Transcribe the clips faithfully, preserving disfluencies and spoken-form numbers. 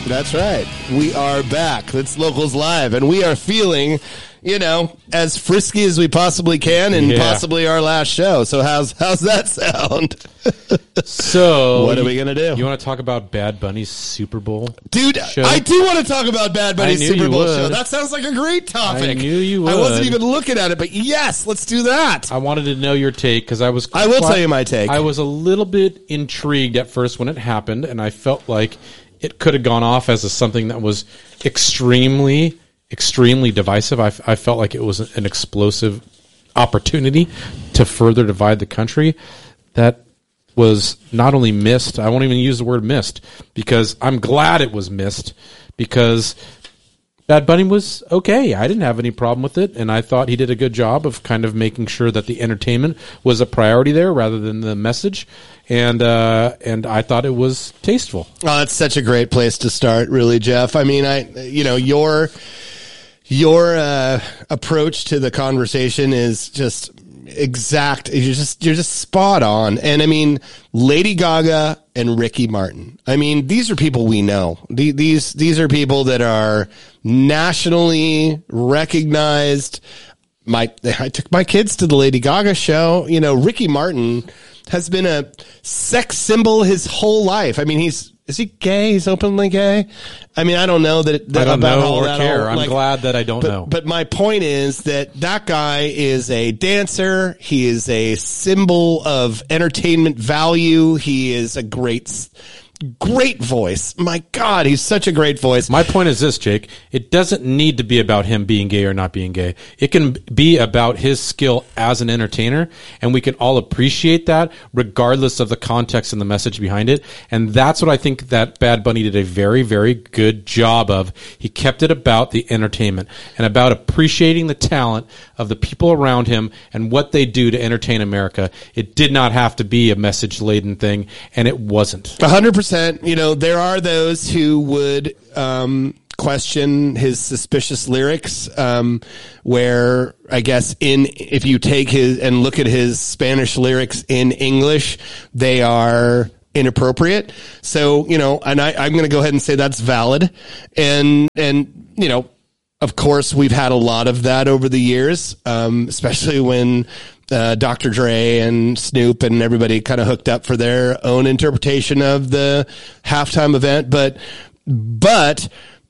That's right. We are back. It's Locals Live, and we are feeling, you know, as frisky as we possibly can, and yeah. possibly our last show. So how's how's that sound? So what are we gonna do? You want to talk about Bad Bunny's Super Bowl, dude? show? I do want to talk about Bad Bunny's Super Bowl show. That sounds like a great topic. I knew you would. I wasn't even looking at it, but yes, let's do that. I wanted to know your take because I was. I will tell you my take. I was a little bit intrigued at first when it happened, and I felt like it could have gone off as a, something that was extremely, extremely divisive. I, I felt like it was an explosive opportunity to further divide the country that was not only missed, I won't even use the word missed, because I'm glad it was missed, because Bad Bunny was okay. I didn't have any problem with it, and I thought he did a good job of kind of making sure that the entertainment was a priority there rather than the message, and uh, and I thought it was tasteful. Oh, that's such a great place to start, really, Jeff. I mean, I you know, your your uh, approach to the conversation is just exact. You're just you're just spot on. And I mean, Lady Gaga and Ricky Martin. I mean, these are people we know. These these are people that are nationally recognized. My I took my kids to the Lady Gaga show. You know, Ricky Martin has been a sex symbol his whole life. I mean, he's is he gay? He's openly gay. I mean, I don't know that. that I don't about know all or that care. all, I'm like, glad that I don't but, know. But my point is that that guy is a dancer. He is a symbol of entertainment value. He is a great, great voice. My God, he's such a great voice. My point is this, Jake. It doesn't need to be about him being gay or not being gay. It can be about his skill as an entertainer, and we can all appreciate that regardless of the context and the message behind it. And that's what I think that Bad Bunny did a very, very good job of. He kept it about the entertainment and about appreciating the talent of the people around him and what they do to entertain America. It did not have to be a message-laden thing, and it wasn't. A hundred percent. You know, there are those who would um, question his suspicious lyrics, um, where I guess in if you take his and look at his Spanish lyrics in English, they are inappropriate. So, you know, and I, I'm going to go ahead and say that's valid. And, and, you know, of course, we've had a lot of that over the years, um, especially when uh, Doctor Dre and Snoop and everybody kind of hooked up for their own interpretation of the halftime event. But, but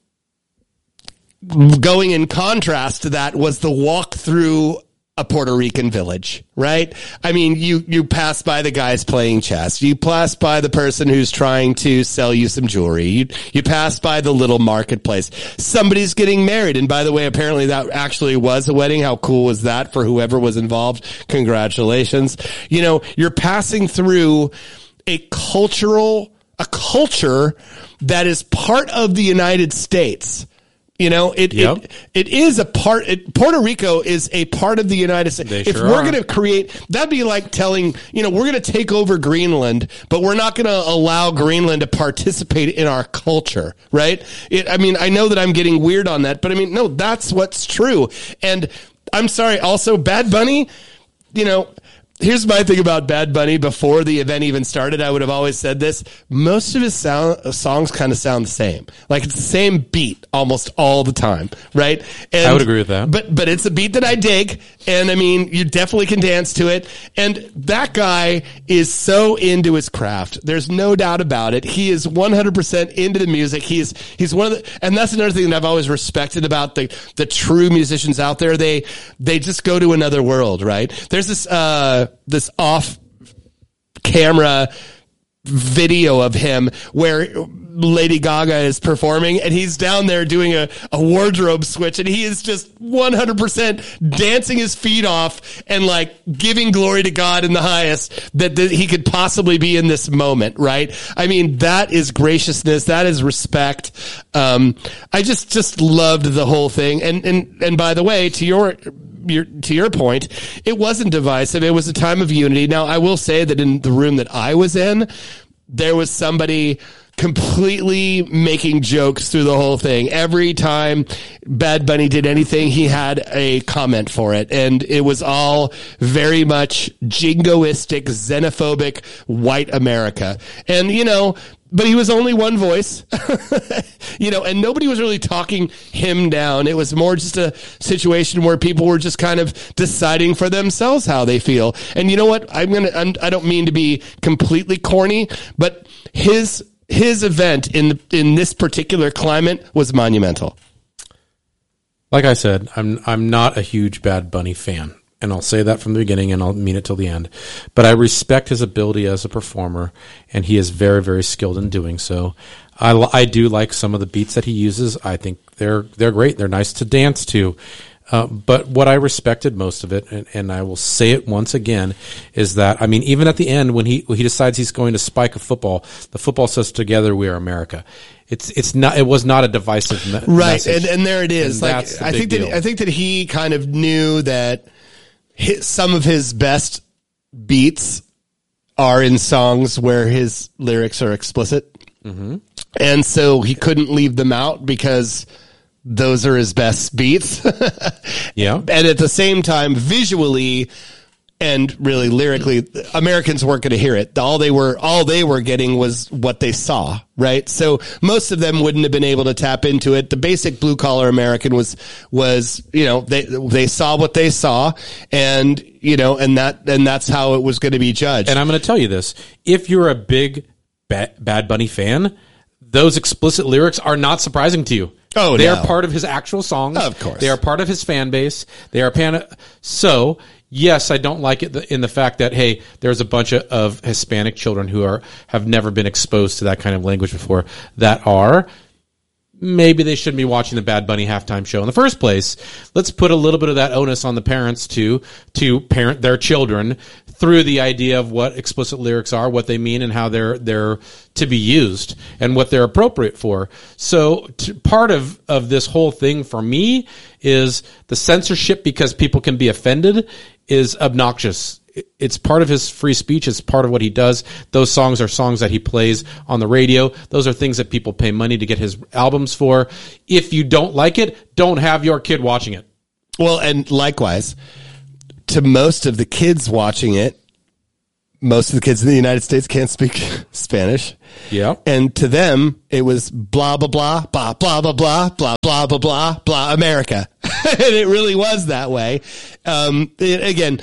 going in contrast to that was the walk through a Puerto Rican village, right? I mean, you, you pass by the guys playing chess. You pass by the person who's trying to sell you some jewelry. You, you pass by the little marketplace. Somebody's getting married. And by the way, apparently that actually was a wedding. How cool was that for whoever was involved? Congratulations. You know, you're passing through a cultural, a culture that is part of the United States. You know, it, yep. it it is a part. It, Puerto Rico is a part of the United States. They if sure we're are. going to create, that'd be like telling, you know, we're going to take over Greenland, but we're not going to allow Greenland to participate in our culture, right? It, I mean, I know that I'm getting weird on that, but I mean, no, that's what's true. And I'm sorry, also, Bad Bunny, you know, here's my thing about Bad Bunny. Before the event even started, I would have always said this. Most of his sound, songs kind of sound the same. Like it's the same beat almost all the time, right? And, I would agree with that. But but it's a beat that I dig. And I mean, you definitely can dance to it. And that guy is so into his craft. There's no doubt about it. He is one hundred percent into the music. He's he's one of the, and that's another thing that I've always respected about the, the true musicians out there. They, they just go to another world, right? There's this, uh, this off camera video of him where Lady Gaga is performing and he's down there doing a, a wardrobe switch and he is just one hundred percent dancing his feet off and like giving glory to God in the highest that, that he could possibly be in this moment, right? I mean, that is graciousness. That is respect. Um, I just, just loved the whole thing. And, and, and by the way, to your, your, to your point, it wasn't divisive. It was a time of unity. Now, I will say that in the room that I was in, there was somebody completely making jokes through the whole thing. Every time Bad Bunny did anything, he had a comment for it. And it was all very much jingoistic, xenophobic, white America. And, you know, but he was only one voice. you know, and nobody was really talking him down. It was more just a situation where people were just kind of deciding for themselves how they feel. And you know what? I'm going to, I don't mean to be completely corny, but his, his event in, in this particular climate was monumental. Like I said, I'm, I'm not a huge Bad Bunny fan. And I'll say that from the beginning, and I'll mean it till the end. But I respect his ability as a performer, and he is very, very skilled in doing so. I, I do like some of the beats that he uses. I think they're they're great. They're nice to dance to. Uh, but what I respected most of it, and, and I will say it once again, is that, I mean, even at the end when he when he decides he's going to spike a football, the football says, "Together we are America." It's it's not it was not a divisive me- right, message. and and there it is. And like the I think deal. that I think that he kind of knew that his, some of his best beats are in songs where his lyrics are explicit. Mm-hmm. And so he couldn't leave them out because those are his best beats. Yeah. And at the same time, visually and really lyrically, Americans weren't going to hear it. All they were, all they were getting was what they saw, right? So most of them wouldn't have been able to tap into it. The basic blue collar American was, was, you know, they, they saw what they saw, and, you know, and that, and that's how it was going to be judged. And I'm going to tell you this. If you're a big Bad, Bad Bunny fan, those explicit lyrics are not surprising to you. Oh, they no. are part of his actual songs. Of course. They are part of his fan base. They are pan. So, yes, I don't like it in the fact that, hey, there's a bunch of, of Hispanic children who are have never been exposed to that kind of language before that are. Maybe they shouldn't be watching the Bad Bunny halftime show in the first place. Let's put a little bit of that onus on the parents to to parent their children through the idea of what explicit lyrics are, what they mean, and how they're they're to be used, and what they're appropriate for. So to, part of, of this whole thing for me is the censorship, because people can be offended, is obnoxious. It's part of his free speech. It's part of what he does. Those songs are songs that he plays on the radio. Those are things that people pay money to get his albums for. If you don't like it, don't have your kid watching it. Well, and likewise, to most of the kids watching it, most of the kids in the United States can't speak Spanish. Yeah. And to them, it was blah, blah, blah, blah, blah, blah, blah, blah, blah, blah, blah, blah, America. And it really was that way. Um, it, again,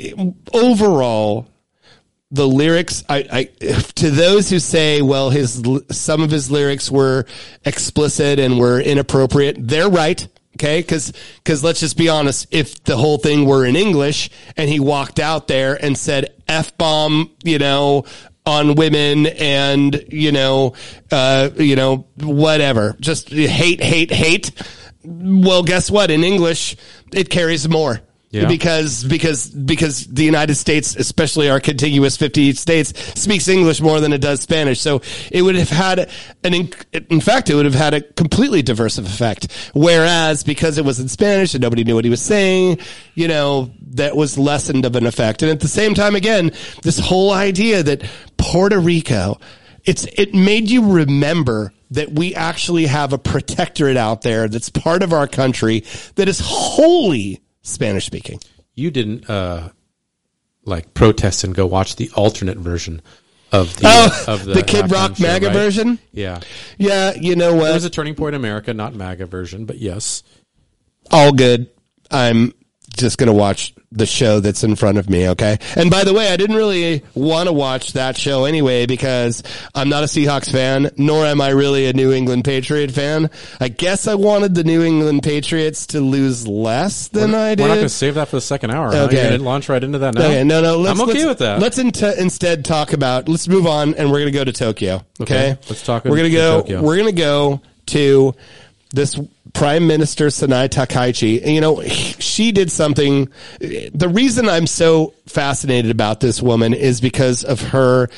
overall, the lyrics, I, I, to those who say, well, his, some of his lyrics were explicit and were inappropriate, they're right. Okay, because because let's just be honest. If the whole thing were in English and he walked out there and said F-bomb, you know, on women and, you know, uh, you know, whatever, just hate, hate, hate. Well, guess what? In English, it carries more. Yeah. Because because because the United States, especially our contiguous fifty-eight states, speaks English more than it does Spanish. So it would have had an in fact it would have had a completely diverse effect. Whereas because it was in Spanish and nobody knew what he was saying, you know, that was lessened of an effect. And at the same time, again, this whole idea that Puerto Rico, it's it made you remember that we actually have a protectorate out there that's part of our country that is wholly Spanish speaking. You didn't uh, like protest and go watch the alternate version of the oh, of the, the Kid Rock show, MAGA right? version. Yeah, yeah. You know what? It was a Turning Point America, not MAGA version, but yes, all good. I'm just gonna watch the show that's in front of me, okay? And by the way, I didn't really want to watch that show anyway because I'm not a Seahawks fan, nor am I really a New England Patriot fan. I guess I wanted the New England Patriots to lose less than we're, I did. We're not going to save that for the second hour. Okay. Huh? You're going to launch right into that now? Okay, no, no. Let's, I'm okay let's, with that. Let's in instead talk about, let's move on, and we're going to go to Tokyo, okay? okay let's talk We're going to go, Tokyo. We're going to go to this Prime Minister Sanai Takaichi. And, you know, she did something. The reason I'm so fascinated about this woman is because of her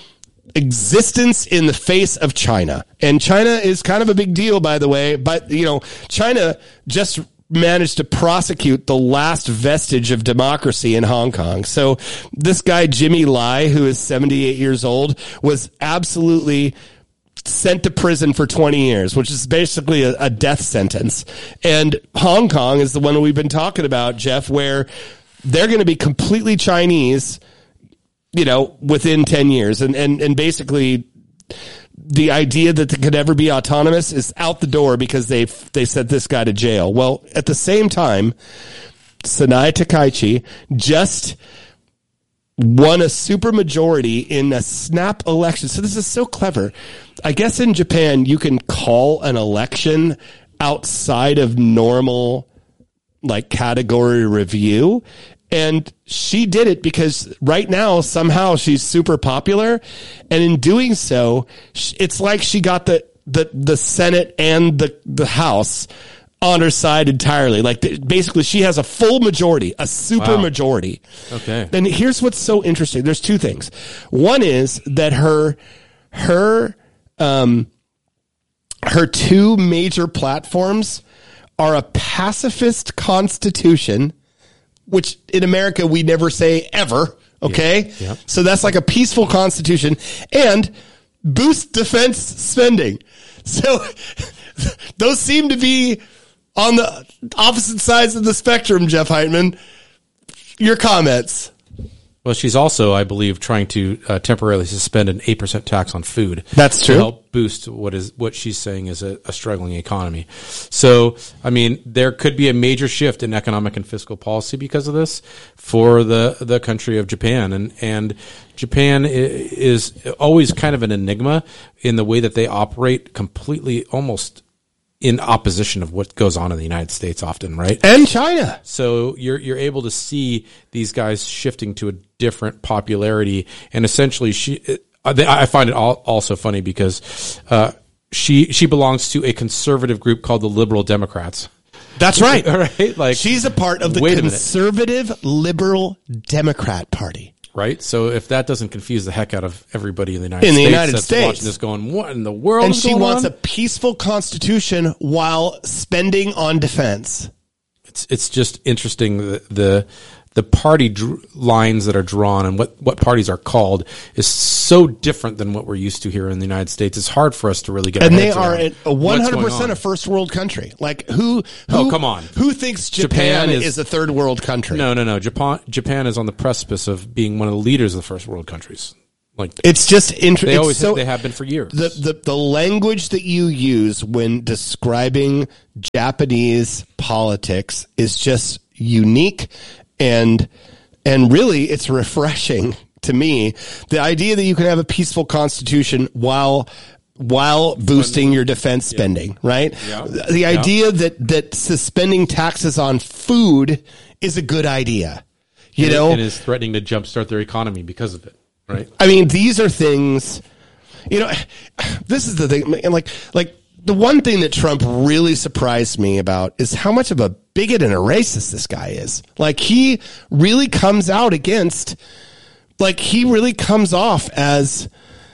existence in the face of China. And China is kind of a big deal, by the way. But, you know, China just managed to prosecute the last vestige of democracy in Hong Kong. So this guy, Jimmy Lai, who is seventy-eight years old, was absolutely sent to prison for twenty years, which is basically a, a death sentence. And Hong Kong is the one we've been talking about, Jeff, where they're going to be completely Chinese, you know, within ten years. And, and, and basically the idea that they could ever be autonomous is out the door because they they sent this guy to jail. Well, at the same time, Sanaya Takaichi just won a supermajority in a snap election. So this is so clever. I guess in Japan, you can call an election outside of normal, like, category review. And she did it because right now, somehow she's super popular. And in doing so, it's like she got the, the, the Senate and the, the House on her side entirely. Like, basically, she has a full majority, a super wow. majority. Okay. And here's what's so interesting. There's two things. One is that her, her, um, her two major platforms are a pacifist constitution, which in America we never say ever. Okay. Yeah. Yeah. So that's like a peaceful constitution, and boost defense spending. So those seem to be on the opposite sides of the spectrum, Jeff Heitman. Your comments. Well, she's also, I believe, trying to uh, temporarily suspend an eight percent tax on food. That's true. To help boost what is what she's saying is a, a struggling economy. So, I mean, there could be a major shift in economic and fiscal policy because of this for the the country of Japan. And, and Japan is always kind of an enigma in the way that they operate, completely almost in opposition of what goes on in the United States often, right? And China. So you're you're able to see these guys shifting to a different popularity, and essentially, she. I find it all, also funny because uh, she she belongs to a conservative group called the Liberal Democrats. That's right. Right? Like, she's a part of the conservative Liberal Democrat Party. Right, so if that doesn't confuse the heck out of everybody in the United in States, the United that's States, watching this, going, "What in the world?" And is she going wants on? a peaceful constitution while spending on defense. It's it's just interesting the the, the party dr- lines that are drawn and what, what parties are called is so different than what we're used to here in the United States. It's hard for us to really get. And our they heads are around a one hundred percent a first world country. Like who? who oh come on! Who thinks Japan, Japan is, is a third world country? No, no, no. Japan Japan is on the precipice of being one of the leaders of the first world countries. Like, it's just interesting. They always so, have, they have been for years. The, the the language that you use when describing Japanese politics is just unique, and and really it's refreshing to me. The idea that you can have a peaceful constitution while while boosting your defense spending, yeah. right? Yeah. The yeah. idea that that suspending taxes on food is a good idea. You and know, it, and is threatening to jumpstart their economy because of it. Right. I mean, these are things, you know, this is the thing. And like, like the one thing that Trump really surprised me about is how much of a bigot and a racist this guy is. Like, he really comes out against, like, he really comes off as,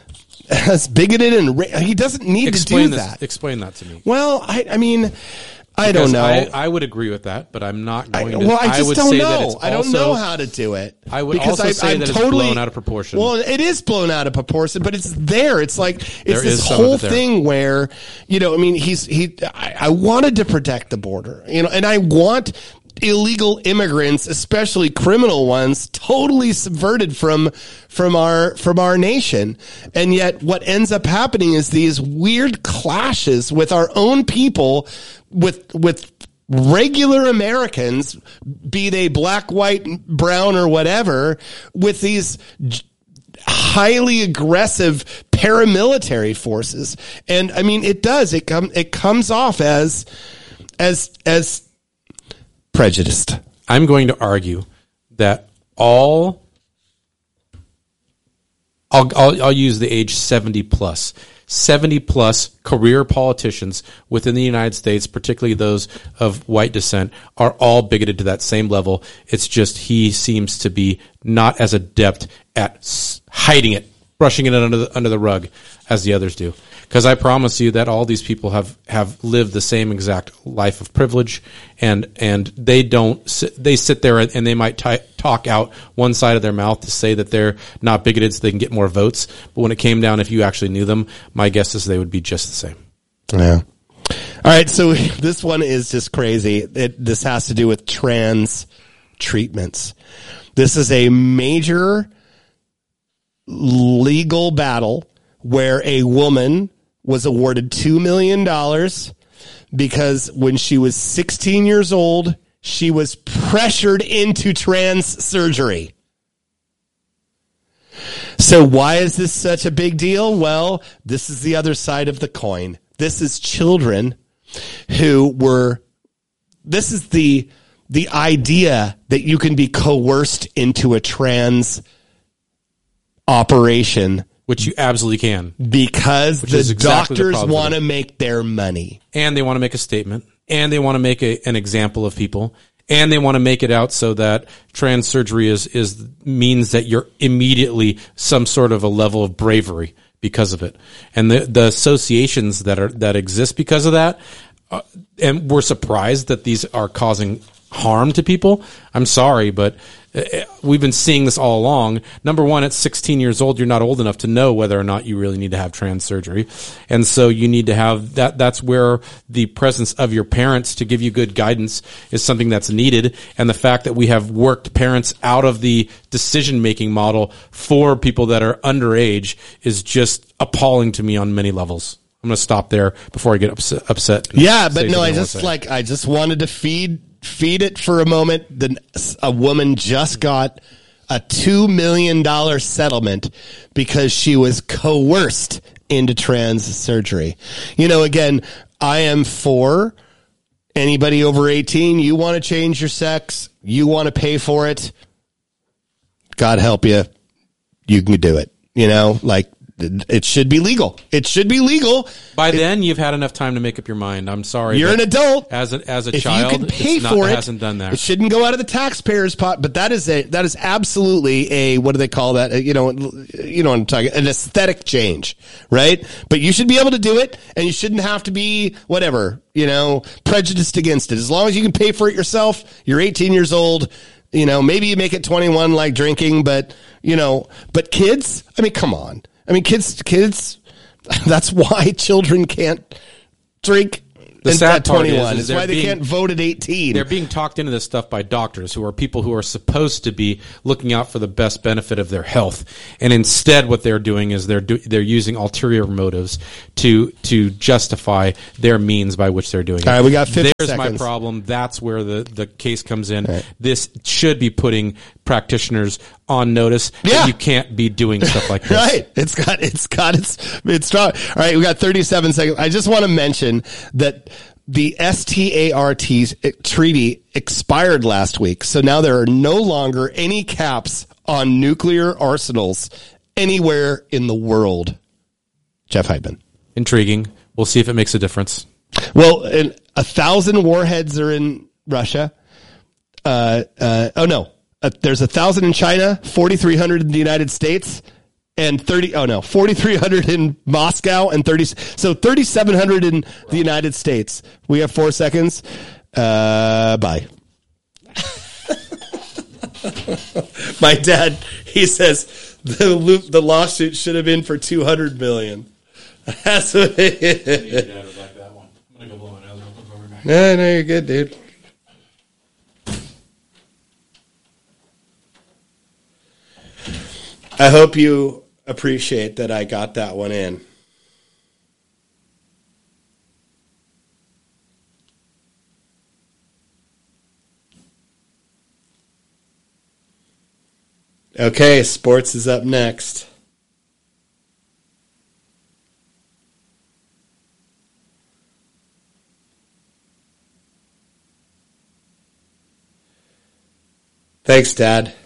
as bigoted and ra- he doesn't need explain to do this, that. Explain that to me. Well, I, I mean, I Because don't know. I, I would agree with that, but I'm not going I, to. Well, I just I would don't say know. That it's I don't also, know how to do it. I would because also I, say I'm that totally, it's blown out of proportion. Well, it is blown out of proportion, but it's there. It's like it's There this is some whole of it there. thing where, you know, I mean, he's he. I, I wanted to protect the border, you know, and I want illegal immigrants, especially criminal ones, totally subverted from from our from our nation. And yet what ends up happening is these weird clashes with our own people, with with regular Americans, be they black, white, brown, or whatever, with these j- highly aggressive paramilitary forces. And I mean, it does, it come it comes off as as as prejudiced. I'm going to argue that all I'll, I'll I'll use the age seventy plus. seventy plus career politicians within the United States, particularly those of white descent, are all bigoted to that same level. It's just he seems to be not as adept at hiding it, brushing it under the, under the rug as the others do. Because I promise you that all these people have, have lived the same exact life of privilege, and and they don't sit, they sit there and they might t- talk out one side of their mouth to say that they're not bigoted so they can get more votes. But when it came down, if you actually knew them, my guess is they would be just the same. Yeah. All right. So this one is just crazy. It, this has to do with trans treatments. This is a major legal battle where a woman was awarded two million dollars because when she was sixteen years old, she was pressured into trans surgery. So why is this such a big deal? Well, this is the other side of the coin. This is children who were, this is the, the idea that you can be coerced into a trans operation. Which you absolutely can. Because Which the exactly the doctors want to make their money. And they want to make a statement. And they want to make a, an example of people. And they want to make it out so that trans surgery is, is means that you're immediately some sort of a level of bravery because of it. And the, the associations that are, that exist because of that, uh, and we're surprised that these are causing harm to people. I'm sorry, but we've been seeing this all along. Number one, at sixteen years old, you're not old enough to know whether or not you really need to have trans surgery. And so you need to have that. That's where the presence of your parents to give you good guidance is something that's needed. And the fact that we have worked parents out of the decision-making model for people that are underage is just appalling to me on many levels. I'm going to stop there before I get upset. upset yeah, but no, I just like, I just wanted to feed Feed it for a moment. The, a woman just got a two million dollars settlement because she was coerced into trans surgery. You know, again, I am for anybody over eighteen. You want to change your sex. You want to pay for it. God help you. You can do it. You know, like, it should be legal. It should be legal. By it, then, you've had enough time to make up your mind. I'm sorry. You're an adult. As a, as a if child, you can pay it's not, for it it, hasn't done that. It shouldn't go out of the taxpayer's pot. But that is a that is absolutely a what do they call that? A, you know, you know what I'm talking. An aesthetic change, right? But you should be able to do it, and you shouldn't have to be whatever you know prejudiced against it. As long as you can pay for it yourself, you're eighteen years old. You know, maybe you make it twenty-one like drinking, but you know, but kids. I mean, come on. I mean, kids, kids, that's why children can't drink the sad at twenty-one. Part is, is it's why they being, can't vote at eighteen. They're being talked into this stuff by doctors who are people who are supposed to be looking out for the best benefit of their health. And instead what they're doing is they're do, they're using ulterior motives to to justify their means by which they're doing it. All right, we got fifty There's seconds. my problem. That's where the, the case comes in. Right. This should be putting practitioners on notice yeah. that you can't be doing stuff like this. Right. It's got, it's got, it's, it's strong. All right. We got thirty-seven seconds. I just want to mention that the START treaty expired last week. So now there are no longer any caps on nuclear arsenals anywhere in the world. Jeff Heitman. Intriguing. We'll see if it makes a difference. Well, and a thousand warheads are in Russia. Uh, uh, oh no. Uh, there's a thousand in China, forty-three hundred in the United States, and thirty. Oh no, forty-three hundred in Moscow, and thirty. So thirty-seven hundred in the United States. We have four seconds. Uh, bye. My dad, he says the loop, the lawsuit should have been for two hundred million. That's what. It is. Your dad would like that one. I'm gonna go blow my nose real quick over back. No, no, you're good, dude. I hope you appreciate that I got that one in. Okay, sports is up next. Thanks, Dad.